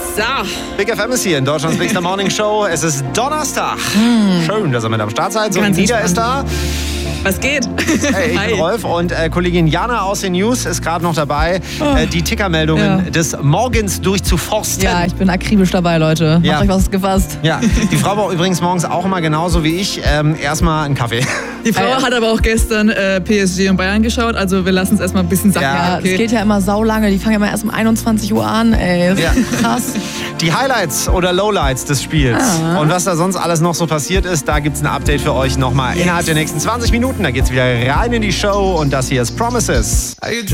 So. Big FM ist hier in Deutschlands Big Morning Show. Es ist Donnerstag. Schön, dass ihr mit am Start seid. So, Nida ist da. Was geht? Hey, ich bin Rolf und Kollegin Jana aus den News ist gerade noch dabei, die Tickermeldungen des Morgens durchzuforsten. Ja, ich bin akribisch dabei, Leute. Macht euch was gefasst. Ja, die Frau braucht übrigens morgens auch immer genauso wie ich erstmal einen Kaffee. Die Frau hat aber auch gestern PSG und Bayern geschaut, also wir lassen es erstmal ein bisschen sacken. Ja, es geht ja immer saulange. Die fangen ja immer erst um 21 Uhr an, ey. Ja. Krass. Die Highlights oder Lowlights des Spiels und was da sonst alles noch so passiert ist, da gibt's ein Update für euch nochmal innerhalb der nächsten 20 Minuten. Da geht's wieder rein in die Show und das hier ist Promises.